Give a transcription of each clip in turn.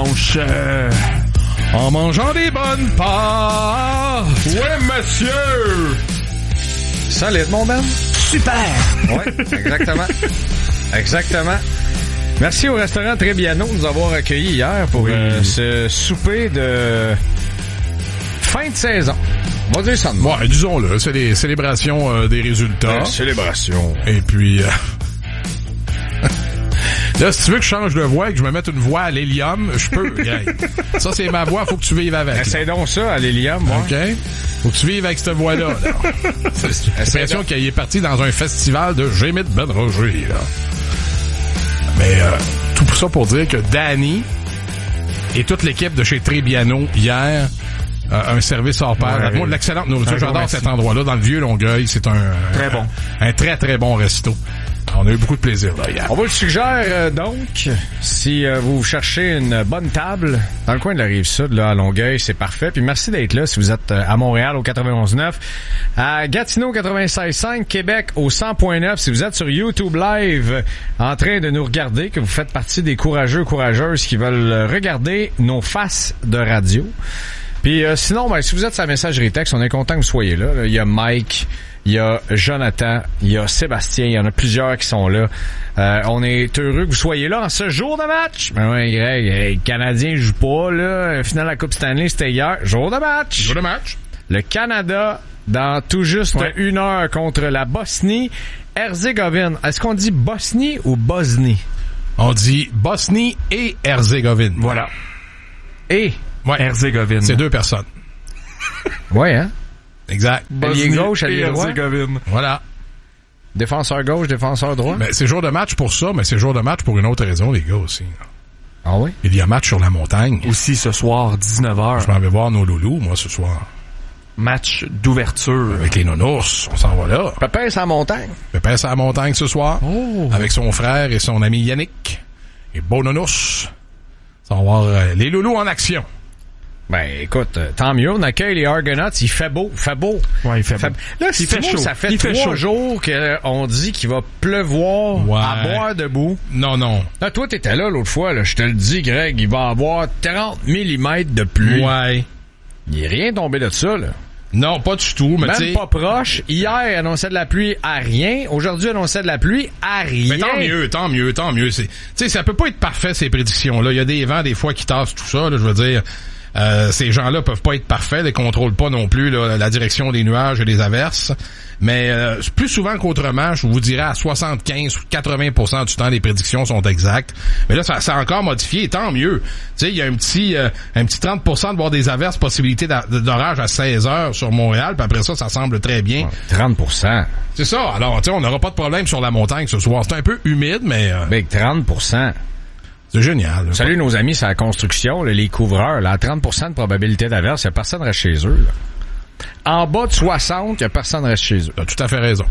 dimanche. En mangeant des bonnes pâtes. Ouais, monsieur! Solide, mon Ben. Super! Ouais, exactement. Exactement. Merci au restaurant Trebbiano de nous avoir accueillis hier pour ce souper de fin de saison. On va dire ça de moi. Ouais, disons-le, c'est les célébrations des résultats. Célébration. Et puis... Là, si tu veux que je change de voix et que je me mette une voix à l'hélium, je peux, Greg. Ça, c'est ma voix, faut que tu vives avec. Essaye donc ça à l'hélium, moi. OK? Faut que tu vives avec cette voix-là. J'ai l'impression qu'il est parti dans un festival de Gémit Ben Roger, là. Mais tout ça pour dire que Danny et toute l'équipe de chez Trebbiano, hier, un service hors pair. Moi, de l'excellente nourriture. J'adore cet endroit-là, dans le Vieux-Longueuil. C'est très bon. Un très, très bon resto. On a eu beaucoup de plaisir là hier. On vous le suggère donc, si vous cherchez une bonne table dans le coin de la Rive-Sud, là, à Longueuil, c'est parfait. Puis merci d'être là si vous êtes à Montréal au 91.9, à Gatineau 96.5, Québec au 100.9. Si vous êtes sur YouTube Live en train de nous regarder, que vous faites partie des courageux, courageuses qui veulent regarder nos faces de radio. Puis sinon, ben, si vous êtes sur la messagerie texte, on est content que vous soyez là. Il y a Mike, il y a Jonathan, il y a Sébastien, il y en a plusieurs qui sont là. On est heureux que vous soyez là en ce jour de match. Ben ouais, Greg, les Canadiens jouent pas, là. Finale de la Coupe Stanley, c'était hier. Jour de match. Jour de match. Le Canada, dans tout juste une heure contre la Bosnie-Herzégovine. Est-ce qu'on dit Bosnie ou Bosnie? On dit Bosnie et Herzégovine. Voilà. Et? Ouais. Herzégovine. C'est deux personnes. Ouais, hein? Exact. Allié gauche, allié droit. Voilà. Défenseur gauche, défenseur droit. Mais c'est jour de match pour ça, mais c'est jour de match pour une autre raison, les gars, aussi. Ah oui? Il y a match sur la montagne. Aussi ce soir, 19h. Je m'en vais voir nos loulous, moi, ce soir. Match d'ouverture. Avec les nounours, on s'en va là. Pépin, c'est à la montagne. Pépin, c'est à la montagne ce soir. Oh. Avec son frère et son ami Yannick. Et beau nounours. On va voir les loulous en action. Ben, écoute, tant mieux, on accueille les Argonauts, il fait beau. Ouais, il fait beau. Là, il fait chaud. Ça fait 3 jours qu'on dit qu'il va pleuvoir à boire debout. Non. Là, toi, t'étais là l'autre fois, là, je te le dis, Greg, il va avoir 30 mm de pluie. Ouais. Il est rien tombé de ça, là. Non, pas du tout, mais même pas proche. Hier, il annonçait de la pluie à rien. Aujourd'hui, il annonçait de la pluie à rien. Mais tant mieux. Tu sais, ça peut pas être parfait, ces prédictions-là. Il y a des vents, des fois, qui tassent tout ça, là, je veux dire. Ces gens-là peuvent pas être parfaits, ils contrôlent pas non plus là, la direction des nuages et des averses. Mais plus souvent qu'autrement, je vous dirais à 75 ou 80% du temps, les prédictions sont exactes. Mais là, ça a encore modifié, tant mieux. Tu sais, il y a un petit 30% de voir des averses, possibilité d'orage à 16 heures sur Montréal, puis après ça semble très bien. 30%. C'est ça. Alors, tu sais, on n'aura pas de problème sur la montagne ce soir. C'est un peu humide, mais... Big 30%. C'est génial. Là. Salut nos amis sur la construction, là, les couvreurs. Là, à 30% de probabilité d'averse, il n'y a personne reste chez eux. Là. En bas de 60, il n'y a personne reste chez eux. Tu as tout à fait raison.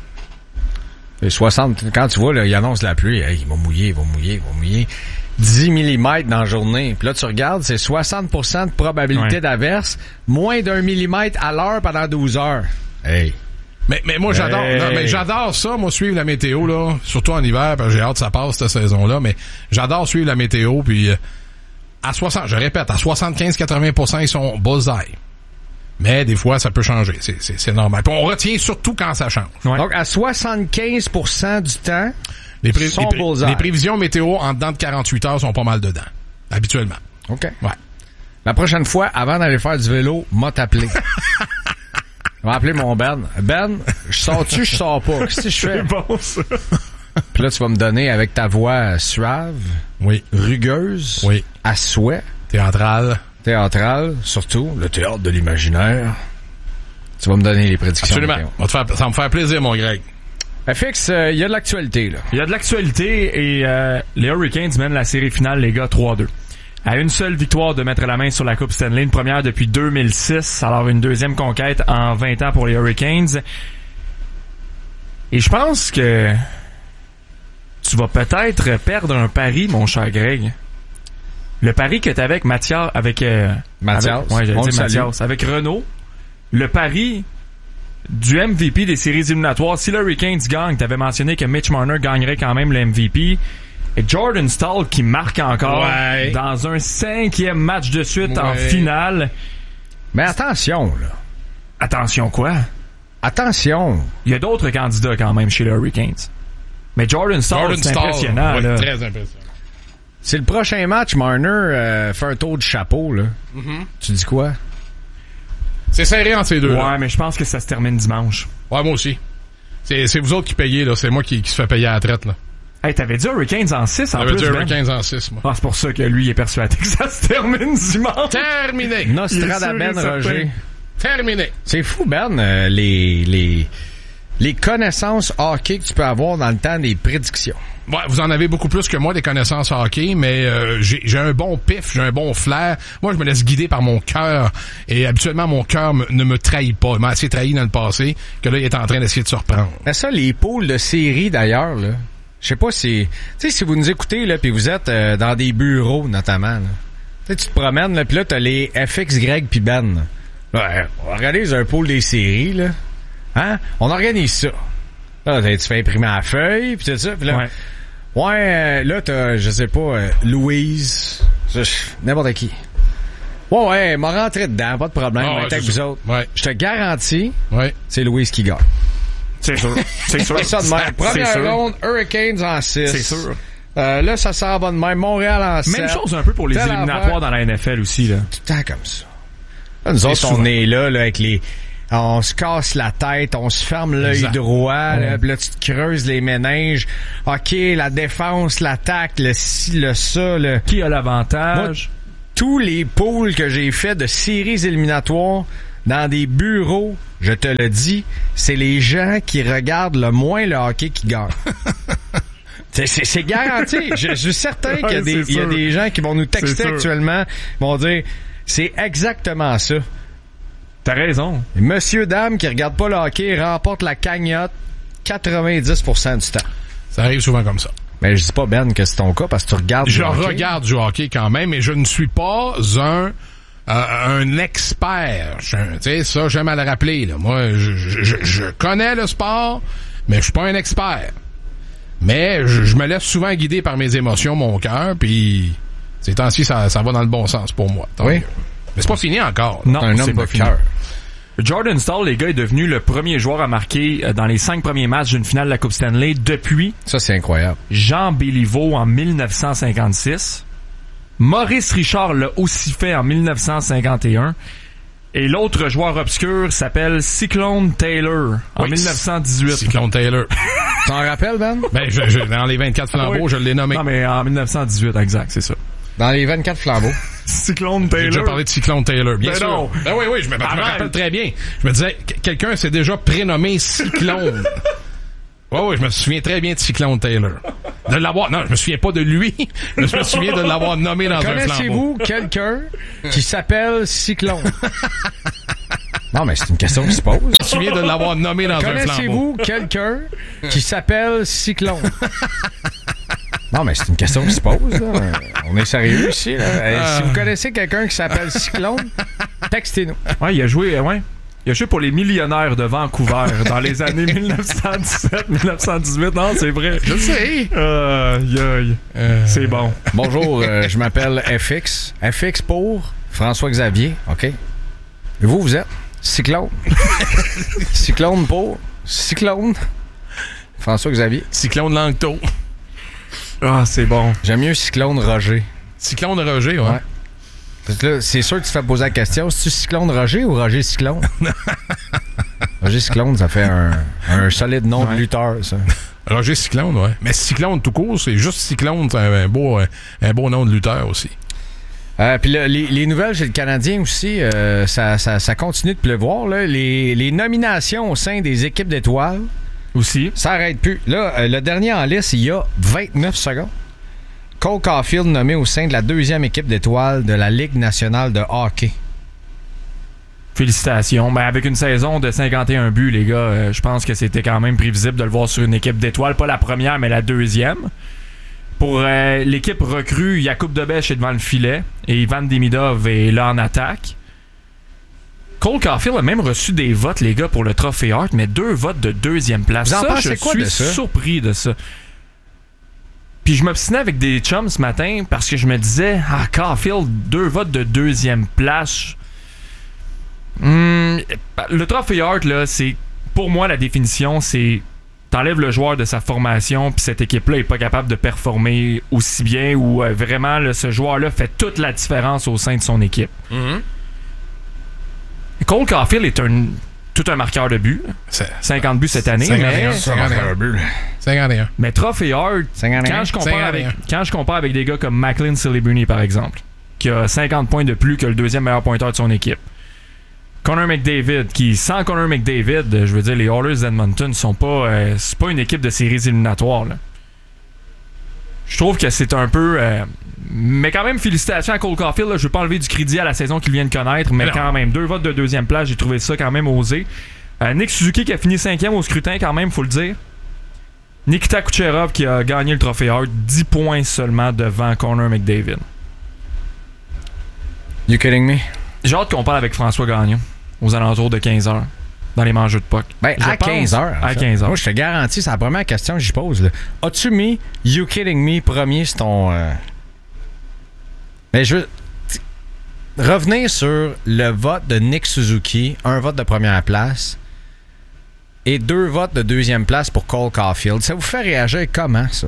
Et 60, quand tu vois, là, il annonce la pluie, hey, il va mouiller. 10 mm dans la journée. Puis là, tu regardes, c'est 60% de probabilité d'averse, moins d'1 millimètre à l'heure pendant 12 heures. Hey. Mais moi, j'adore. Hey. Non, mais j'adore ça, moi, suivre la météo, là. Surtout en hiver, parce que j'ai hâte que ça passe, cette saison-là. Mais j'adore suivre la météo, puis à 75-80%, ils sont bullseye. Mais des fois, ça peut changer. C'est normal. Puis on retient surtout quand ça change. Ouais. Donc, à 75% du temps, les prévisions météo en dedans de 48 heures sont pas mal dedans. Habituellement. OK. Ouais. La prochaine fois, avant d'aller faire du vélo, m'a t'appelé. Je vais appeler mon Ben. Ben, je sors-tu, je sors pas? Qu'est-ce que je fais? C'est bon, ça. Puis là, tu vas me donner avec ta voix suave, rugueuse, à souhait. Théâtrale, surtout, le théâtre de l'imaginaire. Tu vas me donner les prédictions. Absolument. Ça va me faire plaisir, mon Greg. FX, il y a de l'actualité, là. Il y a de l'actualité et les Hurricanes mènent la série finale, les gars, 3-2. À une seule victoire de mettre la main sur la Coupe Stanley, une première depuis 2006, alors une deuxième conquête en 20 ans pour les Hurricanes. Et je pense que tu vas peut-être perdre un pari, mon cher Greg. Le pari que t'avais avec Mathias, avec Renaud. Le pari du MVP des séries éliminatoires. Si le Hurricanes gagne, t'avais mentionné que Mitch Marner gagnerait quand même le MVP. Et Jordan Staal qui marque encore Ouais. dans un 5e match de suite en Ouais. finale. Mais attention, là. Attention quoi? Attention. Il y a d'autres candidats quand même chez les Hurricanes. Mais Jordan Staal, c'est impressionnant. ouais, là. très impressionnant. C'est le prochain match, Marner fait un tour de chapeau, là. Tu dis quoi? C'est serré entre ces deux. Ouais, mais je pense que ça se termine dimanche. Ouais, moi aussi. C'est vous autres qui payez, là. C'est moi qui se fait payer à la traite, là. Hey, t'avais dit Hurricanes en 6 en J'avais plus, dit Ben? Hurricanes en 6, moi. Ah, c'est pour ça que lui il est persuadé que ça se termine dimanche. Terminé! Nostradaben, Roger. Terminé! C'est fou, Ben, les connaissances hockey que tu peux avoir dans le temps des prédictions. Ouais, vous en avez beaucoup plus que moi des connaissances hockey, mais j'ai un bon pif, j'ai un bon flair. Moi, je me laisse guider par mon cœur. Et habituellement, mon cœur ne me trahit pas. Il m'a assez trahi dans le passé que là, il est en train d'essayer de se reprendre. Mais ça, les poules de série, d'ailleurs, là, je sais pas si... Tu sais, si vous nous écoutez, là, puis vous êtes dans des bureaux, notamment, là. Tu sais, tu te promènes, là, puis là, t'as les FX, Greg puis Ben. Ouais, on organise un pool des séries, là. Hein? On organise ça. Là, tu fais imprimer la feuille, puis tout ça, puis là... Ouais, là, t'as, je sais pas, Louise, n'importe qui. Ouais, m'a rentré dedans, pas de problème, Ah, ouais, avec c'est vous ça. autres. Ouais. Je te garantis, Ouais. c'est Louise qui gagne. C'est sûr. C'est sûr. C'est ça de même. Première C'est sûr. ronde, Hurricanes en 6. C'est sûr. Là, ça s'en va de même. Montréal en 7. Même chose un peu pour les Telle éliminatoires dans la NFL aussi, là. Tout le temps comme ça. Là, nous autres, souvent. on est là, avec les... On se casse la tête, on se ferme l'œil Exact. droit, là, pis là, tu te creuses les méninges. OK, la défense, l'attaque, le ci, le ça, le... Qui a l'avantage? Tous les poules que j'ai fait de séries éliminatoires dans des bureaux, je te le dis, c'est les gens qui regardent le moins le hockey qui gagnent. C'est garanti. Je suis certain qu'il y a, Ouais, c'est il y a sûr. des gens qui vont nous texter C'est sûr. actuellement, vont dire, c'est exactement ça. T'as raison. Et monsieur, dame qui regarde pas le hockey remporte la cagnotte 90% du temps. Ça arrive souvent comme ça. Mais je dis pas, Ben, que c'est ton cas parce que tu regardes Je le hockey. regarde du hockey quand même, mais je ne suis pas un expert. Tu sais, ça, j'aime à le rappeler. Là. Moi, je connais le sport, mais je suis pas un expert. Mais je me laisse souvent guider par mes émotions, mon cœur, puis ces temps-ci, ça va dans le bon sens pour moi. Tant Oui. mieux. Mais c'est pas fini encore. Non, un c'est homme pas de fini. cœur. Jordan Staal, les gars, est devenu le premier joueur à marquer dans les 5 premiers matchs d'une finale de la Coupe Stanley depuis Ça, c'est incroyable. Jean Béliveau en 1956. Maurice Richard l'a aussi fait en 1951. Et l'autre joueur obscur s'appelle Cyclone Taylor en Oui, 1918. Cyclone Taylor. T'en rappelles, Ben? Ben, dans les 24 flambeaux, Oui. je l'ai nommé. Non, mais en 1918, exact, c'est ça. Dans les 24 flambeaux. Cyclone J'ai déjà Taylor. parlé de Cyclone Taylor, bien Ben sûr. non. Ben oui, je me Arrête. rappelle très bien. Je me disais, quelqu'un s'est déjà prénommé Cyclone. Oui, je me souviens très bien de Cyclone Taylor. De l'avoir, non, je me souviens pas de lui, mais je me souviens de l'avoir nommé dans un flambeau. Connaissez-vous quelqu'un qui s'appelle Cyclone? Non, mais c'est une question qui se pose. Je me souviens de l'avoir nommé dans un flambeau. Connaissez-vous quelqu'un qui s'appelle Cyclone? Non, mais c'est une question qui se pose. Là. On est sérieux ici. Là. Si vous connaissez quelqu'un qui s'appelle Cyclone, textez-nous. Ouais, il a joué pour les millionnaires de Vancouver dans les années 1917-1918. Non, c'est vrai. Je sais. C'est bon. Bonjour, je m'appelle FX. FX pour François-Xavier, OK? Et vous êtes Cyclone. Cyclone pour Cyclone. François-Xavier. Cyclone Langto. Ah, c'est bon. J'aime mieux Cyclone Roger. Cyclone Roger, ouais. Ouais. Parce que là, c'est sûr que tu te fais poser la question, c'est-tu Cyclone Roger ou Roger Cyclone? Roger Cyclone, ça fait un solide nom de lutteur, ça. Roger Cyclone, ouais. Mais Cyclone tout court, c'est juste Cyclone, c'est un beau nom de lutteur aussi. Puis les nouvelles chez le Canadien aussi, ça continue de pleuvoir. Là. Les nominations au sein des équipes d'étoiles, Aussi. ça arrête plus. Là, le dernier en liste, il y a 29 secondes. Cole Caulfield nommé au sein de la 2e équipe d'étoiles de la Ligue nationale de hockey. Félicitations. Ben, avec une saison de 51 buts, les gars, je pense que c'était quand même prévisible de le voir sur une équipe d'étoiles. Pas la première, mais la 2e. Pour l'équipe recrue, Jakub Dobeš est devant le filet et Ivan Demidov est là en attaque. Cole Caulfield a même reçu des votes, les gars, pour le Trophée Hart, mais 2 votes de 2e place. Vous en Ça, pensez je quoi suis de ça? surpris de ça. Puis je m'obstinais avec des chums ce matin parce que je me disais, Caulfield, 2 votes de 2e place. Le Trophy Hart, là, c'est, pour moi, la définition, c'est t'enlèves le joueur de sa formation, puis cette équipe-là est pas capable de performer aussi bien, ou vraiment, là, ce joueur-là fait toute la différence au sein de son équipe. Mm-hmm. Cole Caulfield est tout un marqueur de but. 50 buts cette année. 51. Mais Trophy Hart, quand je compare avec des gars comme Macklin Silibuni, par exemple, qui a 50 points de plus que le 2e meilleur pointeur de son équipe. Connor McDavid, qui, sans Connor McDavid, je veux dire, les Oilers d'Edmonton sont pas, c'est pas une équipe de séries éliminatoires, là. Je trouve que c'est un peu... mais quand même, félicitations à Cole Caulfield. Là. Je veux pas enlever du crédit à la saison qu'il vient de connaître, mais quand même, 2 votes de 2e place, j'ai trouvé ça quand même osé. Nick Suzuki qui a fini 5e au scrutin, quand même, faut le dire. Nikita Kucherov qui a gagné le Trophy Hart, 10 points seulement devant Connor McDavid. You kidding me? J'ai hâte qu'on parle avec François Gagnon aux alentours de 15h dans les mangeux de puck. Ben, à 15h. À 15h. Moi, je te garantis, c'est la première question que j'y pose. Là. As-tu mis You Kidding Me premier sur ton... Mais je veux revenir sur le vote de Nick Suzuki, 1 vote de première place et 2 votes de 2e place pour Cole Caulfield. Ça vous fait réagir comment, ça?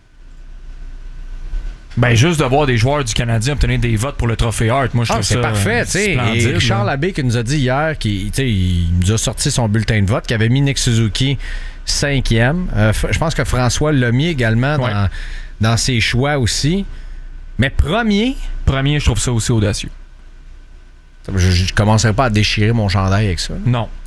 Ben, juste de voir des joueurs du Canadien obtenir des votes pour le Trophée Hart, moi, je trouve ça c'est parfait, tu sais. Et Richard Labbé qui nous a dit hier, il nous a sorti son bulletin de vote, qui avait mis Nick Suzuki 5e. Je pense que François l'a mis également dans ses choix aussi. Mais premier, je trouve ça aussi audacieux. Je commencerai pas à déchirer mon chandail avec ça. Non.